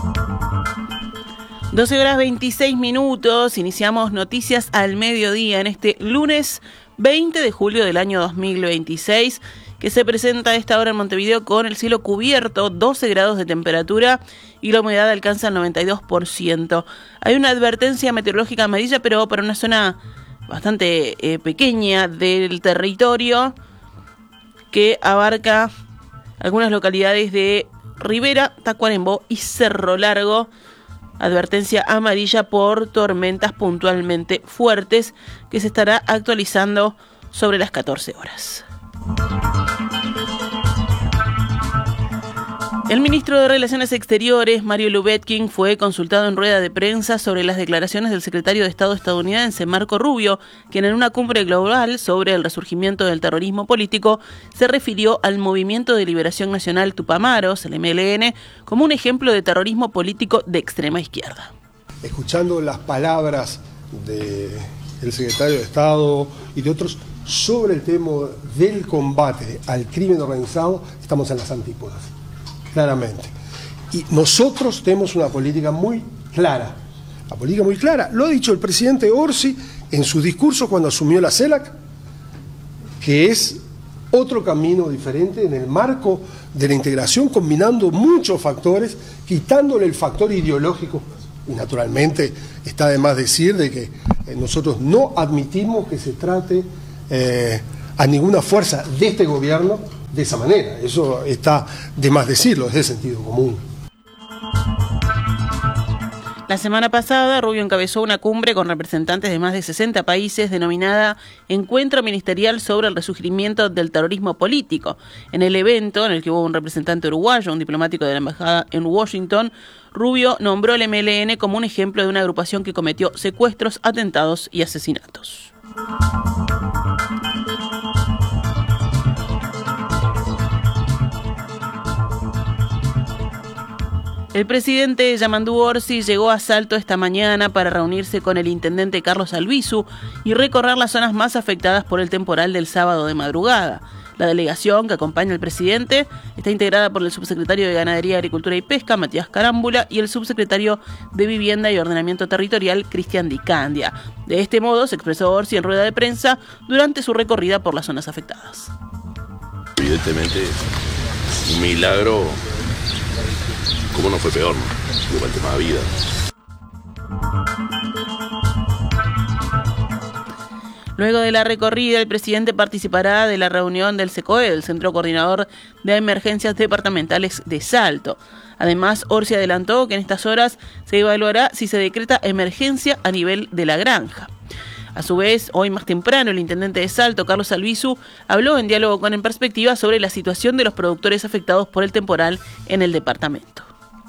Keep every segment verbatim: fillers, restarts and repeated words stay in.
doce horas veintiséis minutos, iniciamos Noticias al Mediodía en este lunes veinte de julio del año dos mil veintiséis, que se presenta a esta hora en Montevideo con el cielo cubierto, doce grados de temperatura y la humedad alcanza el noventa y dos por ciento. Hay una advertencia meteorológica amarilla, pero para una zona bastante eh, pequeña del territorio que abarca algunas localidades de Rivera, Tacuarembó y Cerro Largo. Advertencia amarilla por tormentas puntualmente fuertes que se estará actualizando sobre las catorce horas. El ministro de Relaciones Exteriores, Mario Lubetkin, fue consultado en rueda de prensa sobre las declaraciones del secretario de Estado estadounidense, Marco Rubio, quien en una cumbre global sobre el resurgimiento del terrorismo político se refirió al Movimiento de Liberación Nacional Tupamaros, el M L N, como un ejemplo de terrorismo político de extrema izquierda. Escuchando las palabras del secretario de Estado y de otros sobre el tema del combate al crimen organizado, estamos en las antípodas. Claramente. Y nosotros tenemos una política muy clara. La política muy clara. Lo ha dicho el presidente Orsi en su discurso cuando asumió la CELAC, que es otro camino diferente en el marco de la integración, combinando muchos factores, quitándole el factor ideológico. Y naturalmente está de más decir de que eh, nosotros no admitimos que se trate eh, a ninguna fuerza de este gobierno de esa manera. Eso está de más decirlo, es de sentido común. La semana pasada, Rubio encabezó una cumbre con representantes de más de sesenta países denominada Encuentro Ministerial sobre el Resurgimiento del Terrorismo Político. En el evento, en el que hubo un representante uruguayo, un diplomático de la embajada en Washington, Rubio nombró al M L N como un ejemplo de una agrupación que cometió secuestros, atentados y asesinatos. El presidente Yamandú Orsi llegó a Salto esta mañana para reunirse con el intendente Carlos Albizu y recorrer las zonas más afectadas por el temporal del sábado de madrugada. La delegación que acompaña al presidente está integrada por el subsecretario de Ganadería, Agricultura y Pesca, Matías Carámbula, y el subsecretario de Vivienda y Ordenamiento Territorial, Cristian Di Candia. De este modo se expresó Orsi en rueda de prensa durante su recorrida por las zonas afectadas. Evidentemente, un milagro. ¿Cómo no fue peor? Igual el tema de vida. Luego de la recorrida, el presidente participará de la reunión del SECOE, el Centro Coordinador de Emergencias Departamentales de Salto. Además, Orsi adelantó que en estas horas se evaluará si se decreta emergencia a nivel de la granja. A su vez, hoy más temprano, el intendente de Salto, Carlos Albizu, habló en diálogo con En Perspectiva sobre la situación de los productores afectados por el temporal en el departamento.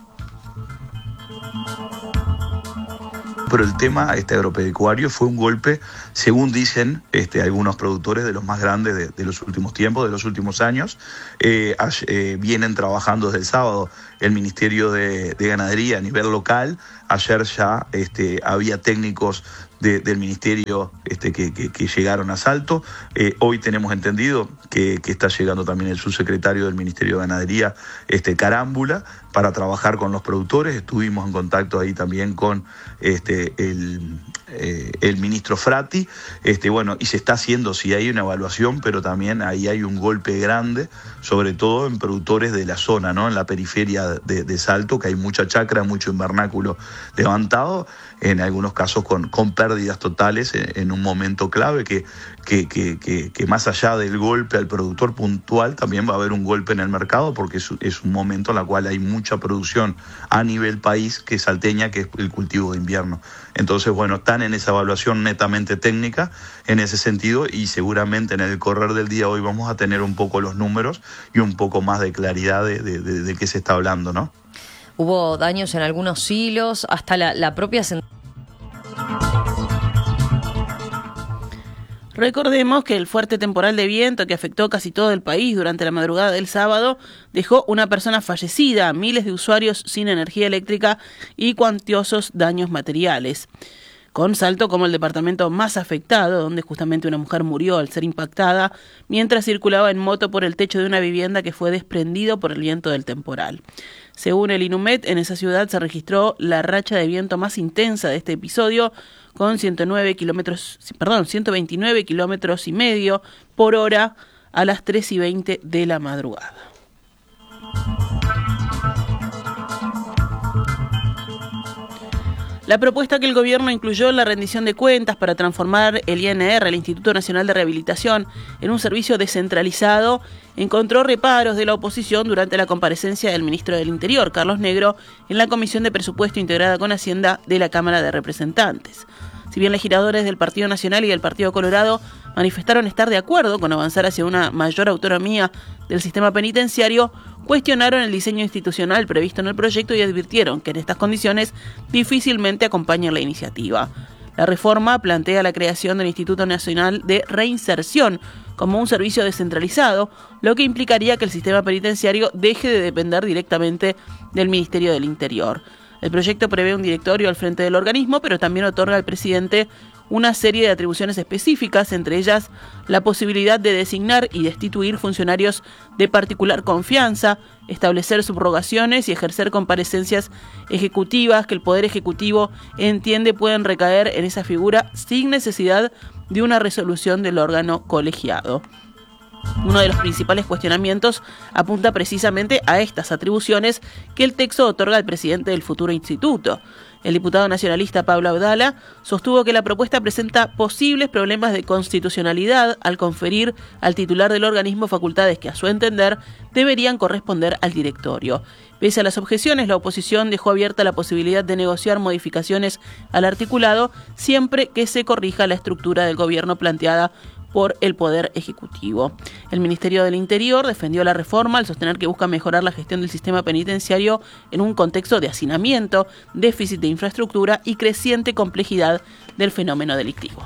Pero el tema este agropecuario fue un golpe, según dicen este, algunos productores, de los más grandes de, de los últimos tiempos, de los últimos años. Eh, eh, vienen trabajando desde el sábado el Ministerio de, de Ganadería a nivel local. Ayer ya este, había técnicos de, del Ministerio este, que, que, que llegaron a Salto. Eh, hoy tenemos entendido que, que está llegando también el subsecretario del Ministerio de Ganadería, este, Carámbula, para trabajar con los productores. Estuvimos en contacto ahí también con este, el, eh, el ministro Frati. Este, bueno, y se está haciendo, sí hay una evaluación, pero también ahí hay un golpe grande, sobre todo en productores de la zona, ¿no? En la periferia de, de Salto, que hay mucha chacra, mucho invernáculo levantado, en algunos casos con, con pérdidas totales en, en un momento clave que, que, que, que, que más allá del golpe al productor puntual, también va a haber un golpe en el mercado, porque es, es un momento en el cual hay mucha producción a nivel país que salteña, que es el cultivo de invierno. Entonces, bueno, están en esa evaluación netamente técnica en ese sentido, y seguramente en el correr del día hoy vamos a tener un poco los números y un poco más de claridad de, de, de, de qué se está hablando, ¿no? Hubo daños en algunos silos, hasta la, la propia... Recordemos que el fuerte temporal de viento que afectó casi todo el país durante la madrugada del sábado dejó una persona fallecida, miles de usuarios sin energía eléctrica y cuantiosos daños materiales. Con Salto como el departamento más afectado, donde justamente una mujer murió al ser impactada mientras circulaba en moto por el techo de una vivienda que fue desprendido por el viento del temporal. Según el INUMED, en esa ciudad se registró la racha de viento más intensa de este episodio, con ciento nueve kilómetros, perdón, ciento veintinueve kilómetros y medio por hora a las tres y veinte de la madrugada. La propuesta que el gobierno incluyó en la rendición de cuentas para transformar el I N R, el Instituto Nacional de Rehabilitación, en un servicio descentralizado, encontró reparos de la oposición durante la comparecencia del ministro del Interior, Carlos Negro, en la Comisión de Presupuesto integrada con Hacienda de la Cámara de Representantes. Si bien legisladores del Partido Nacional y del Partido Colorado manifestaron estar de acuerdo con avanzar hacia una mayor autonomía del sistema penitenciario, cuestionaron el diseño institucional previsto en el proyecto y advirtieron que en estas condiciones difícilmente acompañan la iniciativa. La reforma plantea la creación del Instituto Nacional de Reinserción como un servicio descentralizado, lo que implicaría que el sistema penitenciario deje de depender directamente del Ministerio del Interior. El proyecto prevé un directorio al frente del organismo, pero también otorga al presidente una serie de atribuciones específicas, entre ellas la posibilidad de designar y destituir funcionarios de particular confianza, establecer subrogaciones y ejercer comparecencias ejecutivas que el Poder Ejecutivo entiende pueden recaer en esa figura sin necesidad de una resolución del órgano colegiado. Uno de los principales cuestionamientos apunta precisamente a estas atribuciones que el texto otorga al presidente del futuro instituto. El diputado nacionalista Pablo Abdala sostuvo que la propuesta presenta posibles problemas de constitucionalidad al conferir al titular del organismo facultades que, a su entender, deberían corresponder al directorio. Pese a las objeciones, la oposición dejó abierta la posibilidad de negociar modificaciones al articulado siempre que se corrija la estructura del gobierno planteada por el Poder Ejecutivo. El Ministerio del Interior defendió la reforma al sostener que busca mejorar la gestión del sistema penitenciario en un contexto de hacinamiento, déficit de infraestructura y creciente complejidad del fenómeno delictivo.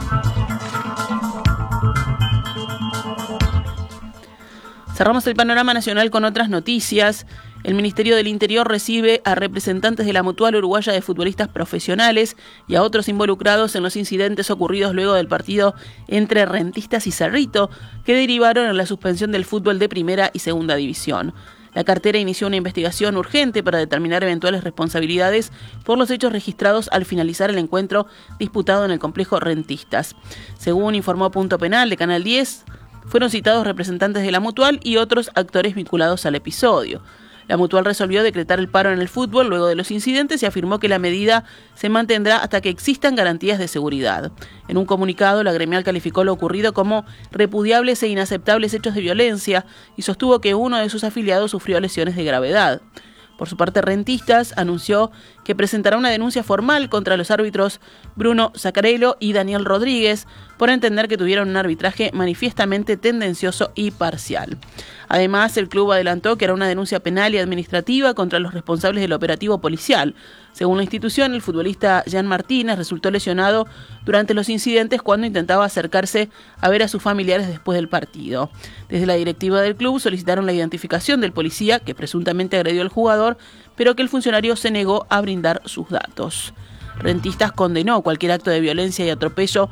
Cerramos el panorama nacional con otras noticias. El Ministerio del Interior recibe a representantes de la Mutual Uruguaya de Futbolistas Profesionales y a otros involucrados en los incidentes ocurridos luego del partido entre Rentistas y Cerrito, que derivaron en la suspensión del fútbol de primera y segunda división. La cartera inició una investigación urgente para determinar eventuales responsabilidades por los hechos registrados al finalizar el encuentro disputado en el complejo Rentistas. Según informó Punto Penal de Canal diez, fueron citados representantes de la Mutual y otros actores vinculados al episodio. La Mutual resolvió decretar el paro en el fútbol luego de los incidentes y afirmó que la medida se mantendrá hasta que existan garantías de seguridad. En un comunicado, la gremial calificó lo ocurrido como repudiables e inaceptables hechos de violencia y sostuvo que uno de sus afiliados sufrió lesiones de gravedad. Por su parte, Rentistas anunció que presentará una denuncia formal contra los árbitros Bruno Zaccarello y Daniel Rodríguez por entender que tuvieron un arbitraje manifiestamente tendencioso y parcial. Además, el club adelantó que hará una denuncia penal y administrativa contra los responsables del operativo policial. Según la institución, el futbolista Jan Martínez resultó lesionado durante los incidentes cuando intentaba acercarse a ver a sus familiares después del partido. Desde la directiva del club solicitaron la identificación del policía que presuntamente agredió al jugador, pero que el funcionario se negó a brindar sus datos. Rentistas condenó cualquier acto de violencia y atropello